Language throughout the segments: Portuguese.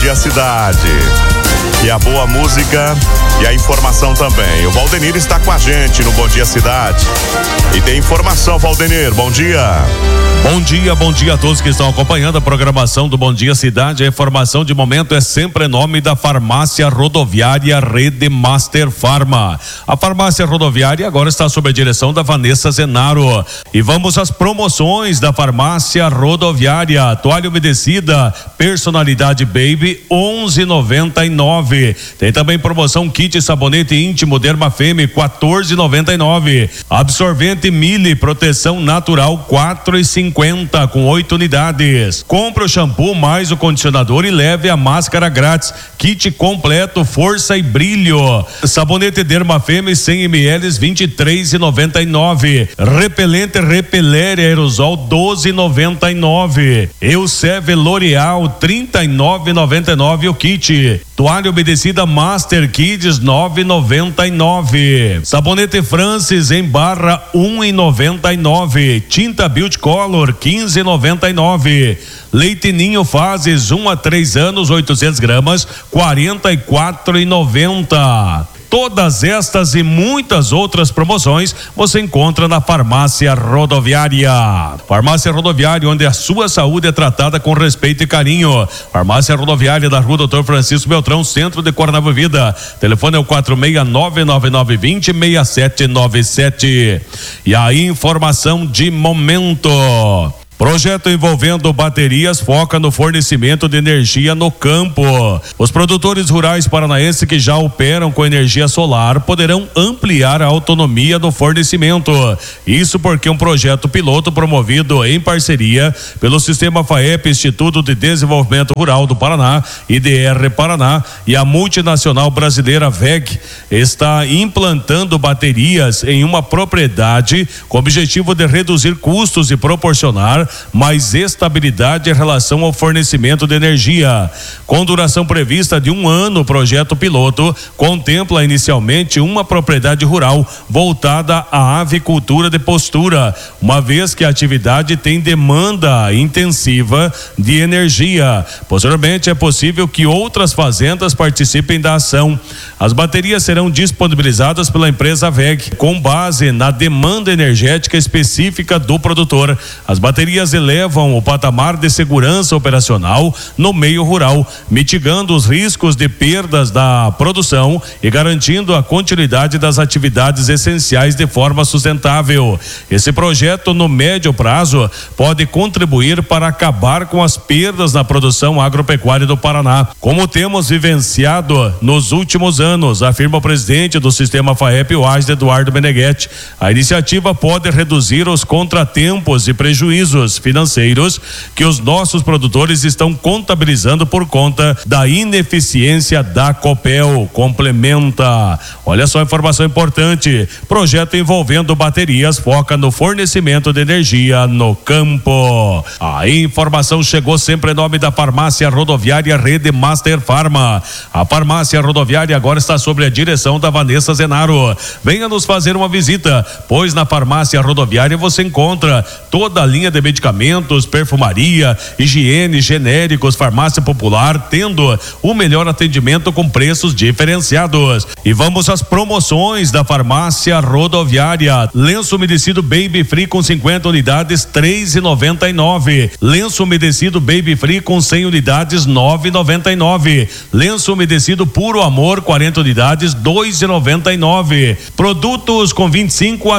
Dia Cidade. E a boa música e a informação também. O Valdenir está com a gente no Bom Dia Cidade. E tem informação, Valdenir. Bom dia. Bom dia a todos que estão acompanhando a programação do Bom Dia Cidade. A informação de momento é sempre em nome da Farmácia Rodoviária Rede Master Farma. A Farmácia Rodoviária agora está sob a direção da Vanessa Zenaro. E vamos às promoções da Farmácia Rodoviária. Toalha umedecida, personalidade Baby, 11,99. Tem também promoção kit sabonete íntimo Dermafeme, 14,99. Absorvente Mille proteção natural, 4,50 com 8 unidades. Compre o shampoo mais o condicionador e leve a máscara grátis. Kit completo, força e brilho. Sabonete Dermafeme 100 ml, 23,99. Repelente Repeler aerosol, 12,99. Elseve L'Oreal, 39,99 o kit. Toalha umedecida Master Kids, 9,99. Sabonete Francis em barra, 1,99. Tinta Beauty Color, 15,99. Leite Ninho Fases 1 a 3 anos, 800 gramas, 44,90. Todas estas e muitas outras promoções você encontra na Farmácia Rodoviária. Farmácia Rodoviária, onde a sua saúde é tratada com respeito e carinho. Farmácia Rodoviária da Rua Doutor Francisco Beltrão, centro de Coronavida. Telefone é o 46999206797. E a informação de momento. Projeto envolvendo baterias foca no fornecimento de energia no campo. Os produtores rurais paranaenses que já operam com energia solar poderão ampliar a autonomia no fornecimento. Isso porque um projeto piloto promovido em parceria pelo Sistema FAEP, Instituto de Desenvolvimento Rural do Paraná, IDR Paraná, e a multinacional brasileira WEG está implantando baterias em uma propriedade com o objetivo de reduzir custos e proporcionar mais estabilidade em relação ao fornecimento de energia. Com duração prevista de 1 ano, o projeto piloto contempla inicialmente uma propriedade rural voltada à avicultura de postura, uma vez que a atividade tem demanda intensiva de energia. Posteriormente, é possível que outras fazendas participem da ação. As baterias serão disponibilizadas pela empresa WEG, com base na demanda energética específica do produtor. As baterias elevam o patamar de segurança operacional no meio rural, mitigando os riscos de perdas da produção e garantindo a continuidade das atividades essenciais de forma sustentável. Esse projeto, no médio prazo, pode contribuir para acabar com as perdas na produção agropecuária do Paraná, como temos vivenciado nos últimos anos, afirma o presidente do Sistema FAEP, o Asde Eduardo Meneghetti. A iniciativa pode reduzir os contratempos e prejuízos financeiros que os nossos produtores estão contabilizando por conta da ineficiência da Copel. Complementa. Olha só a informação importante. Projeto envolvendo baterias foca no fornecimento de energia no campo. A informação chegou sempre em nome da Farmácia Rodoviária Rede Master Farma. A Farmácia Rodoviária agora está sob a direção da Vanessa Zenaro. Venha nos fazer uma visita, pois na Farmácia Rodoviária você encontra toda a linha de medicamentos, perfumaria, higiene, genéricos, farmácia popular, tendo o melhor atendimento com preços diferenciados. E vamos às promoções da Farmácia Rodoviária. Lenço umedecido Baby Free com 50 unidades, 3,99. Lenço umedecido Baby Free com 100 unidades, 9,99. Lenço umedecido Puro Amor, 40 unidades, 2,99. Produtos com 25 a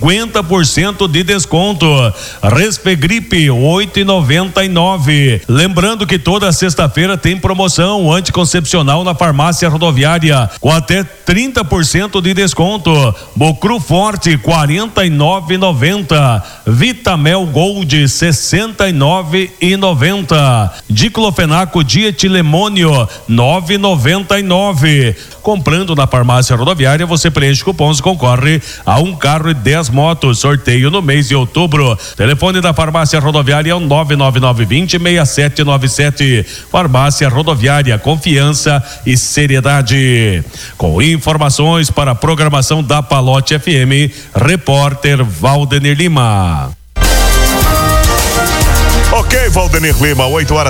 50% de desconto. Respegripe, 8,99. Lembrando que toda sexta-feira tem promoção anticoncepcional na Farmácia Rodoviária com até 30% de desconto. Bocru Forte, 49,90. Vitamel Gold, 69,90. Diclofenaco Dietilemônio, 9,99. Comprando na Farmácia Rodoviária, você preenche cupons e concorre a um carro e 10 motos. Sorteio no mês de outubro. Telefone da Farmácia Rodoviária é o 99920-6797. Farmácia Rodoviária, confiança e seriedade. Com informações para a programação da Palote FM, repórter Valdenir Lima. Ok, Ok, Valdenir Lima,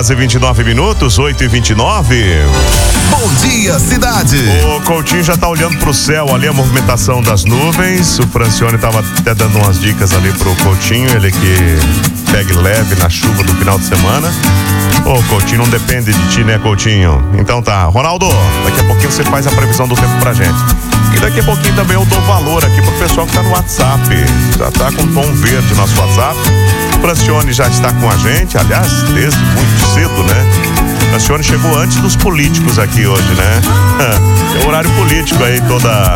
8h29, 8h29. Bom dia, cidade. O Coutinho já tá olhando pro céu ali, a movimentação das nuvens. O Francione tava até dando umas dicas ali pro Coutinho, ele que pegue leve na chuva do final de semana. Ô, Coutinho, não depende de ti, né, Coutinho? Então tá, Ronaldo, daqui a pouquinho você faz a previsão do tempo pra gente. E daqui a pouquinho também eu dou valor aqui pro pessoal que tá no WhatsApp. Já tá com tom verde o nosso WhatsApp. O Francione já está com a gente, aliás, desde muito cedo, né? O Francione chegou antes dos políticos aqui hoje, né? É horário político aí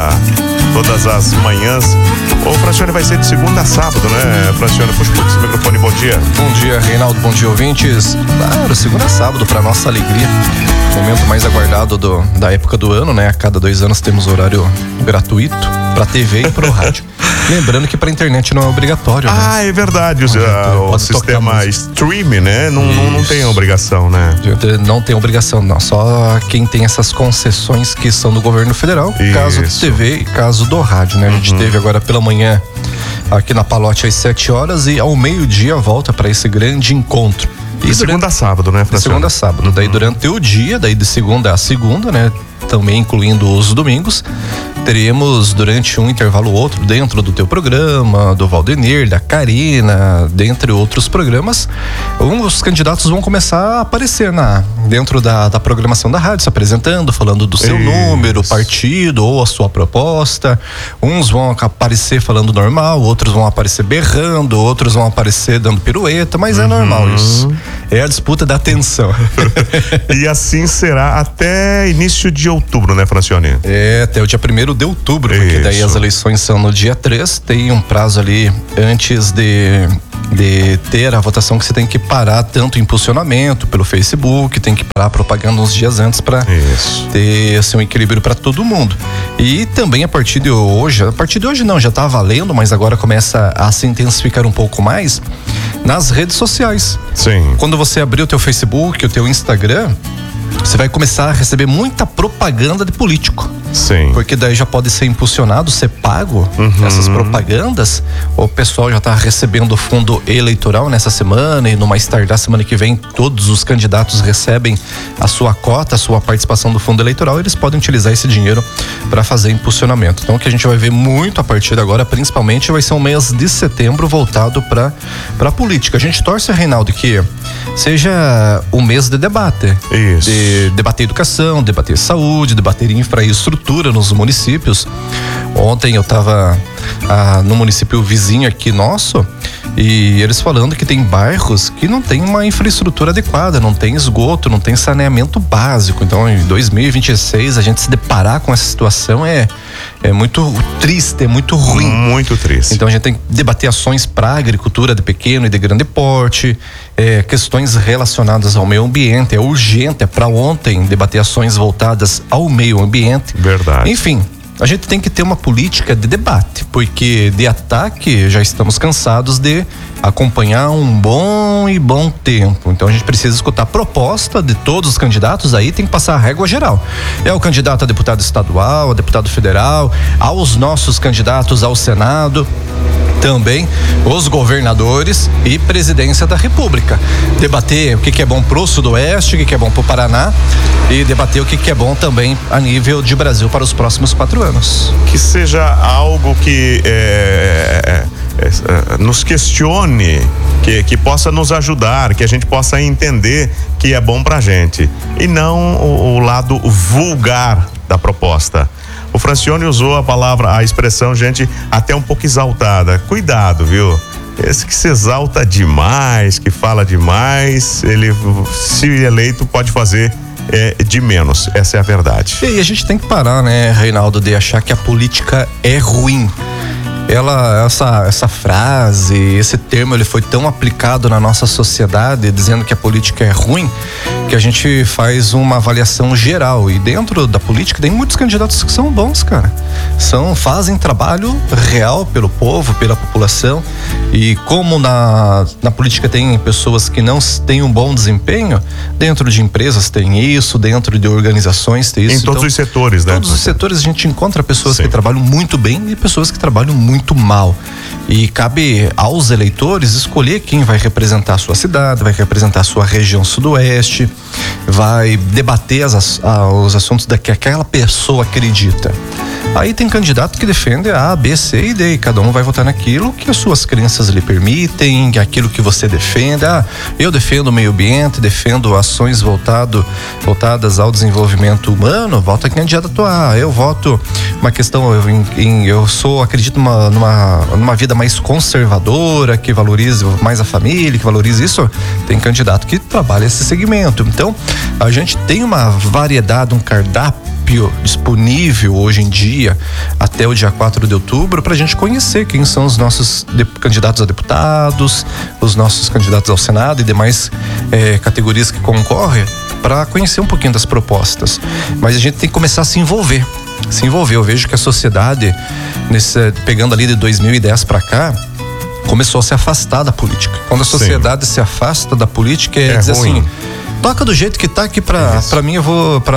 todas as manhãs. O Francione vai ser de segunda a sábado, né, Francione? Puxa por esse microfone, bom dia. Bom dia, Reinaldo, bom dia, ouvintes. Claro, segunda a sábado, para nossa alegria. Momento mais aguardado da época do ano, né? A cada 2 anos temos horário gratuito para TV e para o rádio. Lembrando que para internet não é obrigatório, né? Ah, é verdade. O sistema streaming, né? Não tem obrigação, né? Não tem obrigação, não. Só quem tem essas concessões que são do governo federal, caso do TV e caso do rádio, né? A gente teve agora pela manhã aqui na Palote às 7 horas e ao meio-dia volta para esse grande encontro. E segunda a sábado, né, Francione? De segunda a sábado. Daí durante o dia, daí de segunda a segunda, né? Também incluindo os domingos, teremos durante um intervalo ou outro, dentro do teu programa, do Valdenir, da Karina, dentre outros programas, os candidatos vão começar a aparecer dentro da programação da rádio, se apresentando, falando do seu número, partido ou a sua proposta. Uns vão aparecer falando normal, outros vão aparecer berrando, outros vão aparecer dando pirueta, mas é normal isso. É a disputa da atenção. E assim será até início de outubro, né, Francione? É, até o dia 1º de outubro, porque daí as eleições são no dia 3, tem um prazo ali antes de ter a votação que você tem que parar tanto impulsionamento pelo Facebook, tem que parar a propaganda uns dias antes para ter assim, um equilíbrio para todo mundo. E também a partir de hoje não, já tá valendo, mas agora começa a se intensificar um pouco mais nas redes sociais. Sim. Quando você abrir o teu Facebook, o teu Instagram, você vai começar a receber muita propaganda de político. Sim. Porque daí já pode ser impulsionado, ser pago essas propagandas. O pessoal já está recebendo o fundo eleitoral nessa semana e no mais tardar semana que vem todos os candidatos recebem a sua cota, a sua participação do fundo eleitoral. Eles podem utilizar esse dinheiro para fazer impulsionamento. Então o que a gente vai ver muito a partir de agora, principalmente, vai ser um mês de setembro voltado para política. A gente torce, Reinaldo, que seja um mês de debate. Isso. De debater educação, debater saúde, debater infraestrutura nos municípios. Ontem eu estava no município vizinho aqui nosso e eles falando que tem bairros que não tem uma infraestrutura adequada, não tem esgoto, não tem saneamento básico. Então em 2026 a gente se deparar com essa situação é muito triste, é muito ruim. Muito triste. Então a gente tem que debater ações para agricultura de pequeno e de grande porte, questões relacionadas ao meio ambiente. É urgente, é para ontem debater ações voltadas ao meio ambiente. Verdade. Enfim, a gente tem que ter uma política de debate, porque de ataque já estamos cansados de acompanhar um bom tempo. Então a gente precisa escutar a proposta de todos os candidatos, aí tem que passar a régua geral. É o candidato a deputado estadual, a deputado federal, aos nossos candidatos ao Senado, também os governadores e presidência da República. Debater o que é bom pro Sudoeste, o que é bom pro Paraná e debater o que é bom também a nível de Brasil para os próximos 4 anos. Que seja algo que nos questione, que possa nos ajudar, que a gente possa entender que é bom pra gente e não o lado vulgar da proposta. O Francione usou a expressão, gente, até um pouco exaltada. Cuidado, viu? Esse que se exalta demais, que fala demais, ele, se eleito, pode fazer de menos. Essa é a verdade. E a gente tem que parar, né, Reinaldo, de achar que a política é ruim. Essa frase, esse termo, ele foi tão aplicado na nossa sociedade, dizendo que a política é ruim, que a gente faz uma avaliação geral, e dentro da política tem muitos candidatos que são bons, cara. Fazem trabalho real pelo povo, pela população, e como na política tem pessoas que não têm um bom desempenho, dentro de empresas tem isso, dentro de organizações tem isso. Em todos os setores, né? Todos os setores a gente encontra pessoas que trabalham muito bem e pessoas que trabalham muito mal. E cabe aos eleitores escolher quem vai representar a sua cidade, vai representar a sua região sudoeste, vai debater os assuntos que aquela pessoa acredita. Aí tem candidato que defende A, B, C e D, e cada um vai votar naquilo que as suas crenças lhe permitem, aquilo que você defende. Eu defendo o meio ambiente, defendo ações voltadas ao desenvolvimento humano, voto em candidato A. Eu voto uma questão, acredito numa vida mais conservadora, que valorize mais a família, que valorize isso. Tem candidato que trabalha esse segmento. Então, a gente tem uma variedade, um cardápio disponível hoje em dia até o dia 4 de outubro para a gente conhecer quem são os nossos candidatos a deputados, os nossos candidatos ao Senado e demais categorias que concorrem, para conhecer um pouquinho das propostas. Mas a gente tem que começar a se envolver. Eu vejo que a sociedade, pegando ali de 2010 para cá, começou a se afastar da política. Quando a sociedade se afasta da política, dizer ruim. Assim, toca do jeito que tá aqui pra mim, eu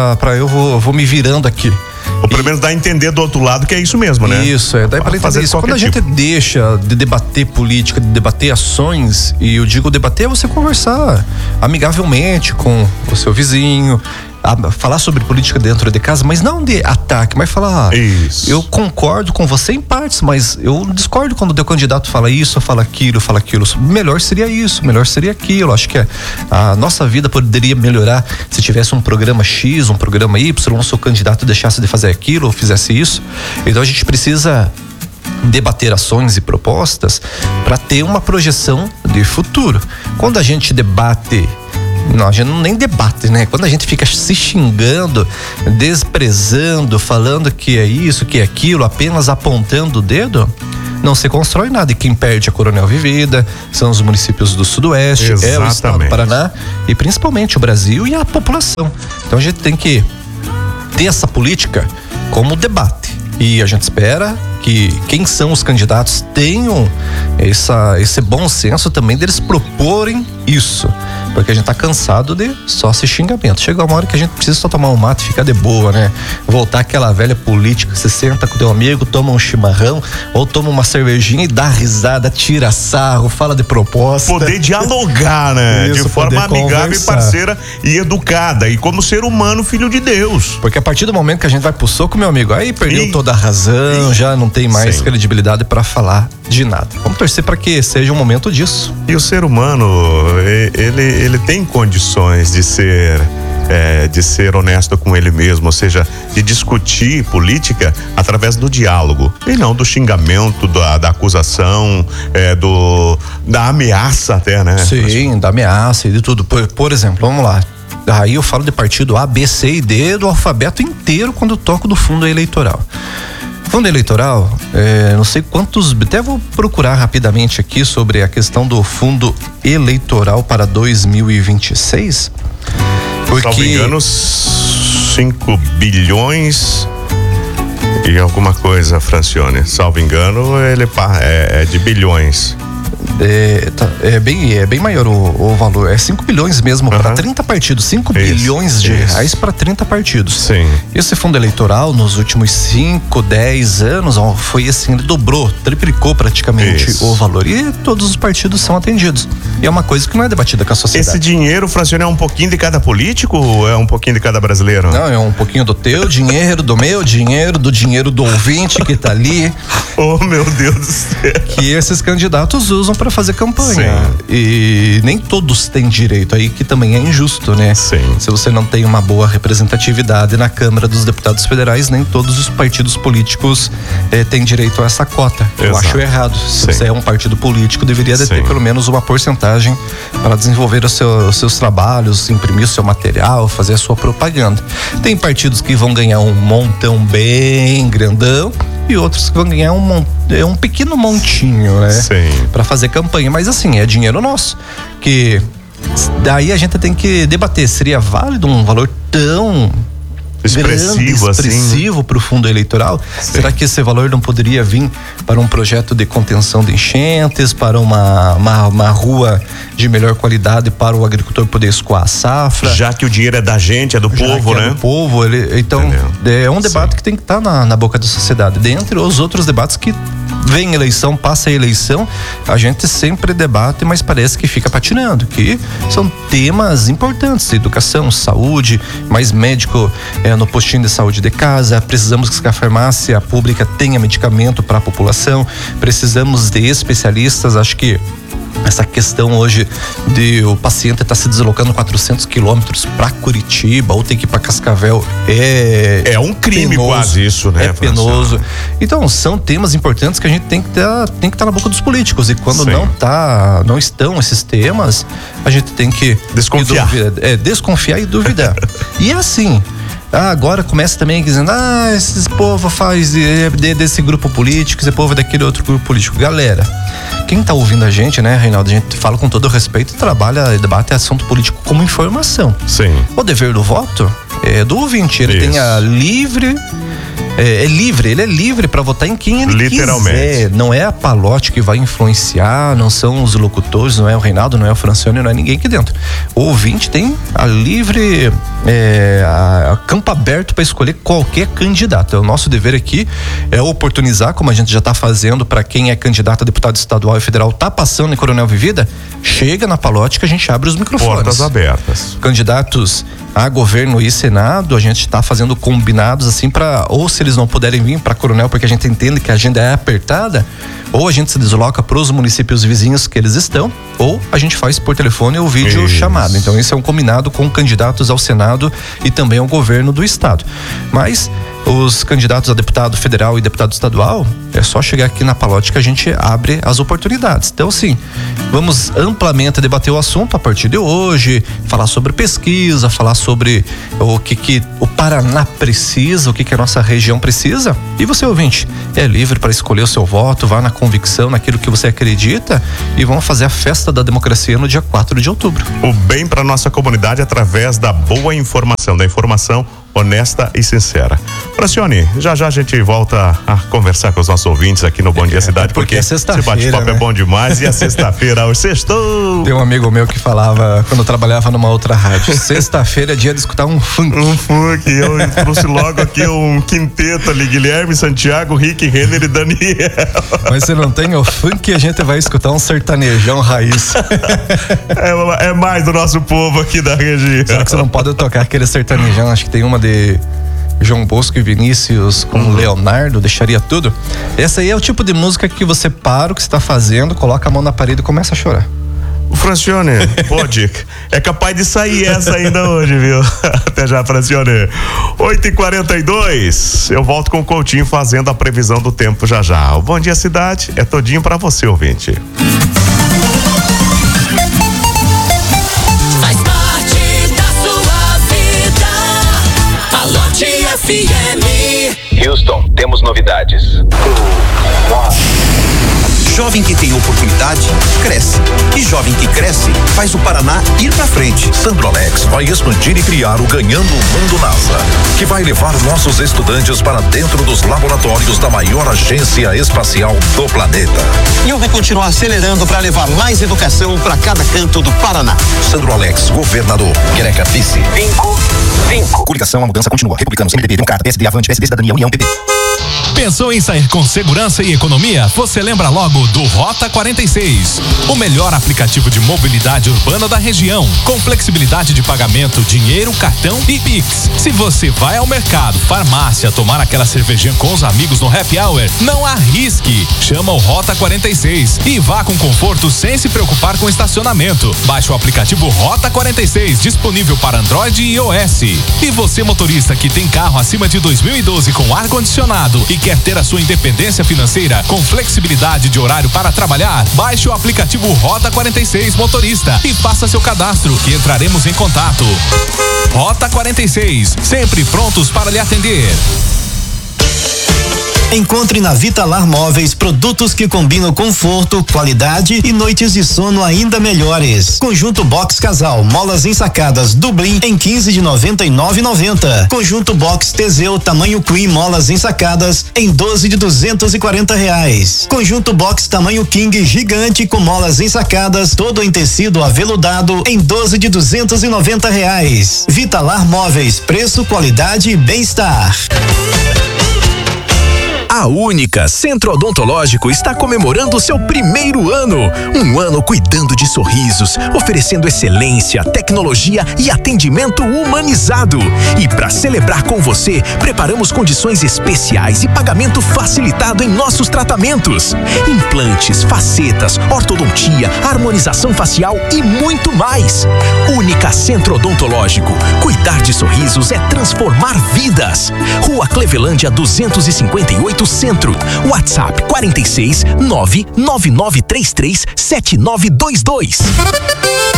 vou me virando aqui. Ou pelo menos dá a entender do outro lado que é isso mesmo, né? Isso, dá pra entender isso. Quando a gente deixa de debater política, de debater ações, e eu digo debater é você conversar amigavelmente com o seu vizinho, falar sobre política dentro de casa, mas não de ataque, mas falar, eu concordo com você em partes, mas eu discordo quando o teu candidato fala isso, fala aquilo, melhor seria isso, melhor seria aquilo. Acho que a nossa vida poderia melhorar se tivesse um programa X, um programa Y, o seu candidato deixasse de fazer aquilo ou fizesse isso. Então a gente precisa debater ações e propostas para ter uma projeção de futuro. Quando a gente debate, não, a gente nem debate, né? Quando a gente fica se xingando, desprezando, falando que é isso, que é aquilo, apenas apontando o dedo, não se constrói nada. E quem perde a Coronel Vivida são os municípios do Sudoeste, Exatamente. É o estado do Paraná e principalmente o Brasil e a população. Então a gente tem que ter essa política como debate. E a gente espera que quem são os candidatos tenham esse bom senso também deles proporem isso, porque a gente tá cansado de só esse xingamento. Chega uma hora que a gente precisa só tomar um mato e ficar de boa, né? Voltar àquela velha política, você senta com o teu amigo, toma um chimarrão ou toma uma cervejinha e dá risada, tira sarro, fala de proposta. Poder dialogar, né? Isso, de forma amigável conversar. e parceira e educada, e como ser humano, filho de Deus. Porque a partir do momento que a gente vai pro soco, meu amigo, aí perdeu toda a razão, já não tem mais credibilidade para falar de nada. Vamos torcer para que seja um momento disso. E o ser humano, ele tem condições de ser honesto com ele mesmo, ou seja, de discutir política através do diálogo e não do xingamento, da acusação, da ameaça até, né? Sim, da ameaça e de tudo. Por exemplo, vamos lá. Aí eu falo de partido A, B, C e D do alfabeto inteiro quando eu toco do fundo eleitoral. Fundo eleitoral, não sei quantos, até vou procurar rapidamente aqui sobre a questão do fundo eleitoral para 2026. Porque, salvo engano, 5 bilhões e alguma coisa, Francione. Salvo engano, ele é de bilhões. É bem maior o valor. É 5 bilhões mesmo para 30 partidos. 5 bilhões de reais para 30 partidos. Sim. Esse fundo eleitoral, nos últimos 5, 10 anos, ele dobrou, triplicou praticamente o valor. E todos os partidos são atendidos. E é uma coisa que não é debatida com a sociedade. Esse dinheiro, Francione, é um pouquinho de cada político ou é um pouquinho de cada brasileiro? Não, é um pouquinho do teu dinheiro, do meu dinheiro, do dinheiro do ouvinte que tá ali. Oh, meu Deus do céu. Que esses candidatos usam para fazer campanha. Sim. E nem todos têm direito, aí que também é injusto, né? Sim. Se você não tem uma boa representatividade na Câmara dos Deputados Federais, nem todos os partidos políticos têm direito a essa cota. Eu acho errado. Se você é um partido político, deveria ter pelo menos uma porcentagem para desenvolver os seus trabalhos, imprimir o seu material, fazer a sua propaganda. Tem partidos que vão ganhar um montão bem grandão e outros que vão ganhar um pequeno montinho, né? Sim. Para fazer campanha. Mas assim, é dinheiro nosso que daí a gente tem que debater, seria válido um valor tão expressivo para o fundo eleitoral? Sim. Será que esse valor não poderia vir para um projeto de contenção de enchentes, para uma rua de melhor qualidade para o agricultor poder escoar a safra? Já que o dinheiro é da gente, é do povo, né? É do povo, então é um debate que tem que estar na boca da sociedade, dentre os outros debates que vem eleição, passa a eleição, a gente sempre debate, mas parece que fica patinando, que são temas importantes: educação, saúde, mais médico no postinho de saúde de casa, precisamos que a farmácia pública tenha medicamento para a população, precisamos de especialistas. Acho que essa questão hoje de o paciente estar se deslocando 400 quilômetros para Curitiba ou tem que ir para Cascavel é um crime penoso, quase isso, né? É penoso. Então são temas importantes que a gente tem que estar na boca dos políticos, e quando não estão esses temas, a gente tem que desconfiar, desconfiar e duvidar. E é assim. Agora começa também dizendo, esse povo faz desse grupo político, esse povo é daquele outro grupo político. Galera, quem tá ouvindo a gente, né, Reinaldo, a gente fala com todo respeito, trabalha e debate assunto político como informação. Sim. O dever do voto é do ouvinte, ele tem a livre... ele é livre para votar em quem ele quiser. Não é a Palote que vai influenciar, não são os locutores, não é o Reinaldo, não é o Francione, não é ninguém aqui dentro. O ouvinte tem a livre a campo aberto para escolher qualquer candidato. O nosso dever aqui é oportunizar, como a gente já está fazendo para quem é candidato a deputado estadual e federal, tá passando em Coronel Vivida, chega na Palote que a gente abre os microfones. Portas abertas. Candidatos a governo e senado, a gente está fazendo combinados assim para, ou se eles não puderem vir para Coronel, porque a gente entende que a agenda é apertada, ou a gente se desloca para os municípios vizinhos que eles estão, ou a gente faz por telefone ou vídeo chamado. Então esse é um combinado com candidatos ao Senado e também ao governo do estado. Mas os candidatos a deputado federal e deputado estadual, é só chegar aqui na Palote que a gente abre as oportunidades. Então sim, vamos amplamente debater o assunto a partir de hoje, falar sobre pesquisa, falar sobre o que o Paraná precisa, o que a nossa região precisa. E você, ouvinte, é livre para escolher o seu voto, vá na convicção, naquilo que você acredita, e vamos fazer a festa da democracia no dia 4 de outubro. O bem para nossa comunidade através da boa informação, da informação honesta e sincera. Francione, já a gente volta a conversar com os nossos ouvintes aqui no Bom Dia Cidade, porque é sexta-feira, esse bate-papo, né? É bom demais, e a sexta-feira, hoje sextou. Tem um amigo meu que falava, quando eu trabalhava numa outra rádio, sexta-feira é dia de escutar um funk. Eu trouxe logo aqui um quinteto ali, Guilherme, Santiago, Rick, Renner e Daniel. Mas se não tem o funk, a gente vai escutar um sertanejão raiz. É mais do nosso povo aqui da região. Só que você não pode tocar aquele sertanejão, acho que tem uma de João Bosco e Vinícius com Leonardo, deixaria tudo. Essa aí é o tipo de música que você para o que está fazendo, coloca a mão na parede e começa a chorar. O Francione, boa dica. É capaz de sair essa ainda hoje, viu? Até já, Francione. 8h42, eu volto com o Coutinho fazendo a previsão do tempo já. O Bom Dia Cidade é todinho pra você, ouvinte. Faz parte da sua vida. Palote FM. Houston, temos novidades. Jovem que tem oportunidade, cresce. E jovem que cresce, faz o Paraná ir pra frente. Sandrolex vai expandir e criar o Ganhando o Mundo NASA, que vai levar nossos estudantes para dentro dos laboratórios da maior agência espacial do planeta. E eu vou continuar acelerando para levar mais educação para cada canto do Paraná. Sandrolex, governador. Greca, vice. Vinco. Coligação, a mudança continua. Republicanos, MDB, Democrata, PSD, Avante, PSD, Cidadania, União, PP. Pensou em sair com segurança e economia? Você lembra logo do Rota 46, o melhor aplicativo de mobilidade urbana da região, com flexibilidade de pagamento, dinheiro, cartão e Pix. Se você vai ao mercado, farmácia, tomar aquela cervejinha com os amigos no happy hour, não arrisque. Chama o Rota 46 e vá com conforto sem se preocupar com estacionamento. Baixe o aplicativo Rota 46, disponível para Android e iOS. E você, motorista que tem carro acima de 2012 com ar-condicionado e quer ter a sua independência financeira com flexibilidade de horário para trabalhar, baixe o aplicativo Rota 46 Motorista e faça seu cadastro, que entraremos em contato. Rota 46, sempre prontos para lhe atender. Encontre na Vitalar Móveis produtos que combinam conforto, qualidade e noites de sono ainda melhores. Conjunto Box Casal, molas ensacadas Dublin em 15 de 99,90. Conjunto Box Teseu tamanho Queen, molas ensacadas em 12 de R$240. Conjunto Box tamanho King gigante com molas ensacadas, todo em tecido aveludado em 12 de R$290. Vitalar Móveis, preço, qualidade e bem-estar. A Única Centro Odontológico está comemorando seu primeiro ano. Um ano cuidando de sorrisos, oferecendo excelência, tecnologia e atendimento humanizado. E para celebrar com você, preparamos condições especiais e pagamento facilitado em nossos tratamentos. Implantes, facetas, ortodontia, harmonização facial e muito mais. Única Centro Odontológico. Cuidar de sorrisos é transformar vidas. Rua Clevelândia 258 Centro. WhatsApp 46 99933 7922.